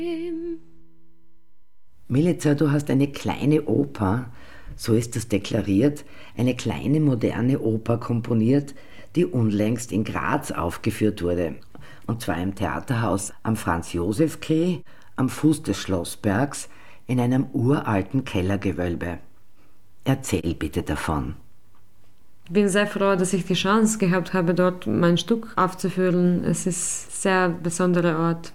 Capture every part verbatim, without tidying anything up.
Milica, du hast eine kleine Oper, so ist das deklariert, eine kleine moderne Oper komponiert, die unlängst in Graz aufgeführt wurde. Und zwar im Theaterhaus am Franz-Josef-Quai, am Fuß des Schlossbergs, in einem uralten Kellergewölbe. Erzähl bitte davon. Ich bin sehr froh, dass ich die Chance gehabt habe, dort mein Stück aufzuführen. Es ist ein sehr besonderer Ort.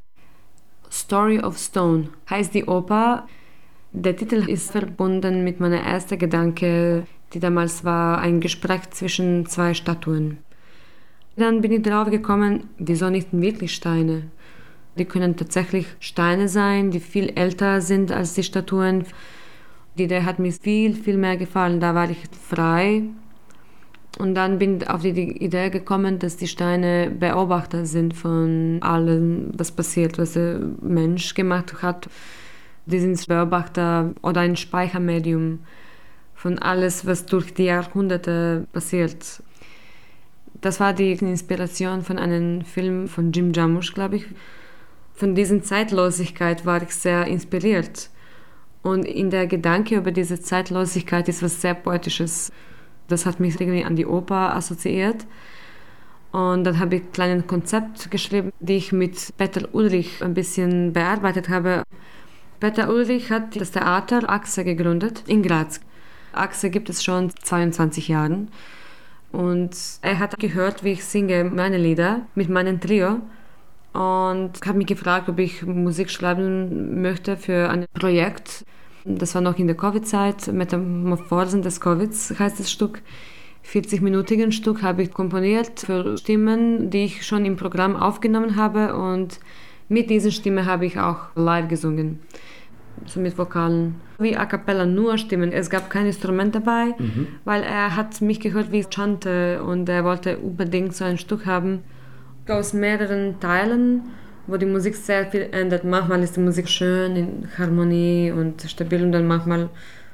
Story of Stone heißt die Oper. Der Titel ist verbunden mit meiner ersten Gedanke, die damals war ein Gespräch zwischen zwei Statuen. Dann bin ich darauf gekommen, wieso nicht wirklich Steine? Die können tatsächlich Steine sein, die viel älter sind als die Statuen. Die Idee hat mir viel, viel mehr gefallen. Da war ich frei. Und dann bin ich auf die Idee gekommen, dass die Steine Beobachter sind von allem, was passiert, was der Mensch gemacht hat. Die sind Beobachter oder ein Speichermedium von alles, was durch die Jahrhunderte passiert. Das war die Inspiration von einem Film von Jim Jarmusch, glaube ich. Von dieser Zeitlosigkeit war ich sehr inspiriert. Und in der Gedanke über diese Zeitlosigkeit ist was sehr Poetisches. Das hat mich irgendwie an die Oper assoziiert. Und dann habe ich ein kleines Konzept geschrieben, die ich mit Peter Ulrich ein bisschen bearbeitet habe. Peter Ulrich hat das Theater Achse gegründet in Graz. Achse gibt es schon zweiundzwanzig Jahre. Und er hat gehört, wie ich singe meine Lieder mit meinem Trio. Und hat mich gefragt, ob ich Musik schreiben möchte für ein Projekt. Das war noch in der Covid-Zeit, Metamorphosen des Covids heißt das Stück. vierzig-minütiges Stück habe ich komponiert für Stimmen, die ich schon im Programm aufgenommen habe. Und mit dieser Stimme habe ich auch live gesungen, so mit Vokalen. Wie a cappella, nur Stimmen. Es gab kein Instrument dabei, mhm. weil er hat mich gehört, wie ich chante. Und er wollte unbedingt so ein Stück haben aus mehreren Teilen, wo die Musik sehr viel ändert. Manchmal ist die Musik schön in Harmonie und stabil und dann manchmal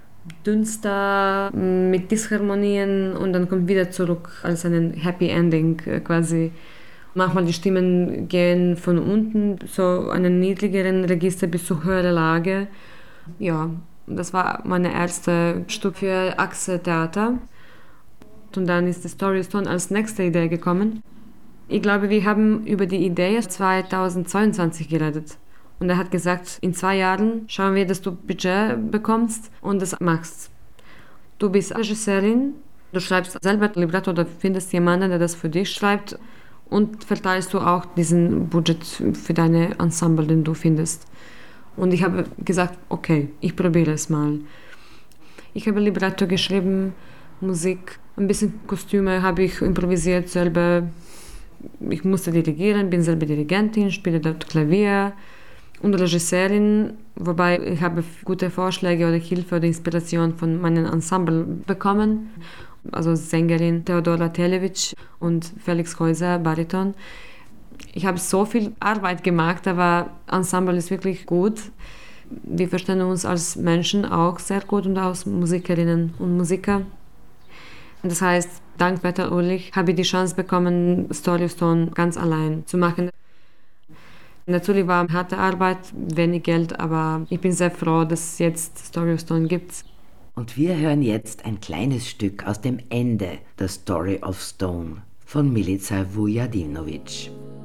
dünster mit Disharmonien und dann kommt wieder zurück als ein Happy Ending quasi. Manchmal die Stimmen gehen von unten, so einen niedrigeren Register bis zur höheren Lage. Ja, das war mein erstes Stück für Achse Theater. Und dann ist die Story of Stone als nächste Idee gekommen. Ich glaube, wir haben über die Idee zweitausendzweiundzwanzig geredet. Und er hat gesagt, in zwei Jahren schauen wir, dass du Budget bekommst und das machst. Du bist Regisseurin, du schreibst selber Libretto oder findest jemanden, der das für dich schreibt und verteilst du auch diesen Budget für deine Ensemble, den du findest. Und ich habe gesagt, okay, ich probiere es mal. Ich habe Libretto geschrieben, Musik, ein bisschen Kostüme habe ich improvisiert selber. Ich musste dirigieren, bin selber Dirigentin, spiele dort Klavier und Regisseurin, wobei ich habe gute Vorschläge oder Hilfe oder Inspiration von meinem Ensemble bekommen. Also Sängerin Theodora Televic und Felix Häuser, Bariton. Ich habe so viel Arbeit gemacht, aber Ensemble ist wirklich gut. Wir verstehen uns als Menschen auch sehr gut und als Musikerinnen und Musiker. Das heißt, dank Peter Ulrich habe ich die Chance bekommen, Story of Stone ganz allein zu machen. Natürlich war harte Arbeit, wenig Geld, aber ich bin sehr froh, dass es jetzt Story of Stone gibt. Und wir hören jetzt ein kleines Stück aus dem Ende der Story of Stone von Milica Vujadinovic.